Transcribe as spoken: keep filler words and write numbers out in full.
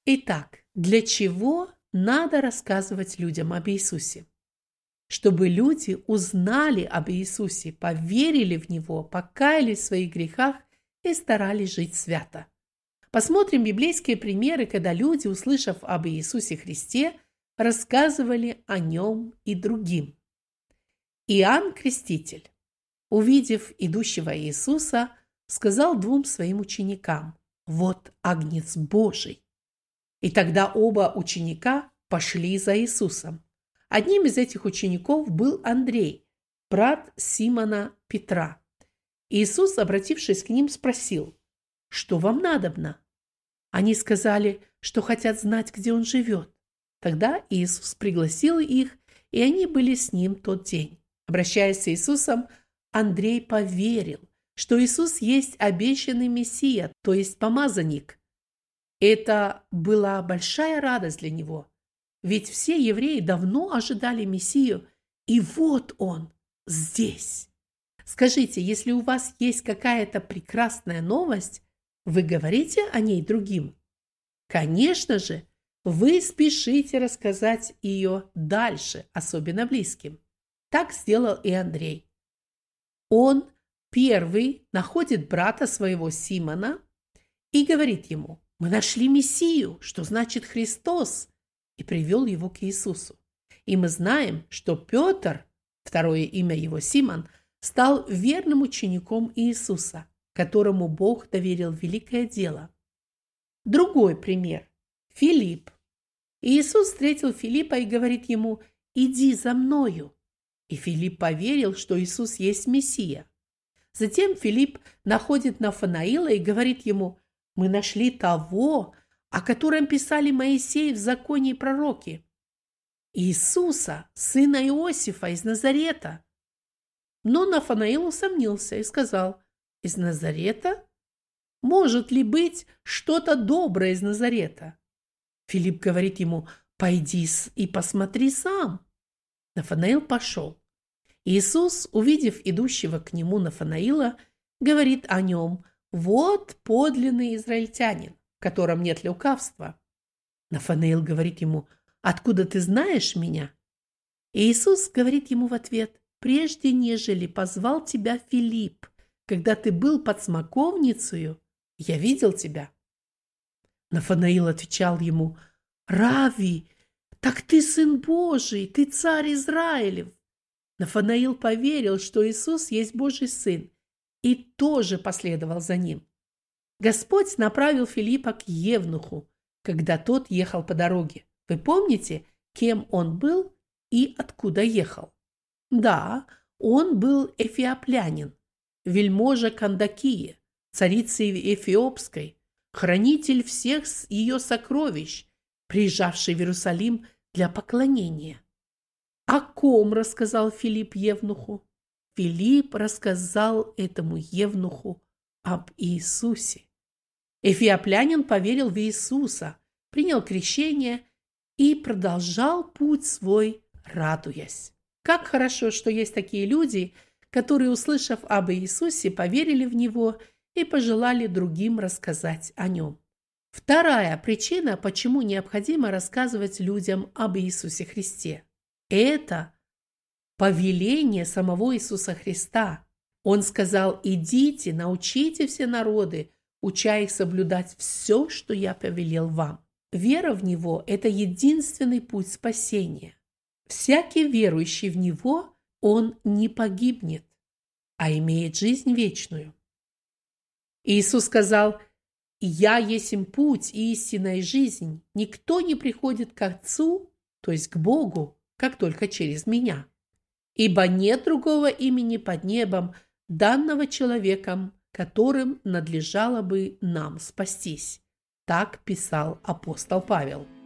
Итак, для чего надо рассказывать людям об Иисусе? Чтобы люди узнали об Иисусе, поверили в Него, покаялись в своих грехах и старались жить свято. Посмотрим библейские примеры, когда люди, услышав об Иисусе Христе, рассказывали о Нем и другим. Иоанн Креститель, увидев идущего Иисуса, сказал двум своим ученикам: «Вот Агнец Божий». И тогда оба ученика пошли за Иисусом. Одним из этих учеников был Андрей, брат Симона Петра. Иисус, обратившись к ним, спросил: «Что вам надобно?» Они сказали, что хотят знать, где он живет. Тогда Иисус пригласил их, и они были с ним тот день. Обращаясь с Иисусом, Андрей поверил, что Иисус есть обещанный Мессия, то есть помазанник. Это была большая радость для него, ведь все евреи давно ожидали Мессию, и вот он здесь. Скажите, если у вас есть какая-то прекрасная новость, вы говорите о ней другим? Конечно же, вы спешите рассказать ее дальше, особенно близким. Так сделал и Андрей. Он первый находит брата своего Симона и говорит ему: «Мы нашли Мессию», что значит Христос, и привел его к Иисусу. И мы знаем, что Петр, второе имя его Симон, стал верным учеником Иисуса, которому Бог доверил великое дело. Другой пример – Филипп. Иисус встретил Филиппа и говорит ему: «Иди за мною». И Филипп поверил, что Иисус есть Мессия. Затем Филипп находит Нафанаила и говорит ему: «Мы нашли того, о котором писали Моисей в законе и пророки, Иисуса, сына Иосифа из Назарета». Но Нафанаил усомнился и сказал: «Из Назарета? Может ли быть что-то доброе из Назарета?» Филипп говорит ему: «Пойди и посмотри сам». Нафанаил пошел. Иисус, увидев идущего к нему Нафанаила, говорит о нем: «Вот подлинный израильтянин, в котором нет лукавства». Нафанаил говорит ему: «Откуда ты знаешь меня?» И Иисус говорит ему в ответ: «Прежде нежели позвал тебя Филипп, когда ты был под смоковницею, я видел тебя». Нафанаил отвечал ему: «Рави, так ты сын Божий, ты царь Израилев». Нафанаил поверил, что Иисус есть Божий сын, и тоже последовал за ним. Господь направил Филиппа к Евнуху, когда тот ехал по дороге. Вы помните, кем он был и откуда ехал? Да, он был эфиоплянин, вельможа Кандакии, царицы Эфиопской, хранитель всех ее сокровищ, приезжавший в Иерусалим для поклонения. О ком рассказал Филипп Евнуху? Филипп рассказал этому Евнуху об Иисусе. Эфиоплянин поверил в Иисуса, принял крещение и продолжал путь свой, радуясь. Как хорошо, что есть такие люди, которые, услышав об Иисусе, поверили в Него и пожелали другим рассказать о Нем. Вторая причина, почему необходимо рассказывать людям об Иисусе Христе. Это повеление самого Иисуса Христа. Он сказал: «Идите, научите все народы, уча их соблюдать все, что я повелел вам». Вера в Него – это единственный путь спасения. Всякий верующий в Него, он не погибнет, а имеет жизнь вечную. Иисус сказал: «Я есмь путь и истина и жизнь. Никто не приходит к Отцу, то есть к Богу, как только через меня. Ибо нет другого имени под небом, данного человеком, которым надлежало бы нам спастись». Так писал апостол Павел.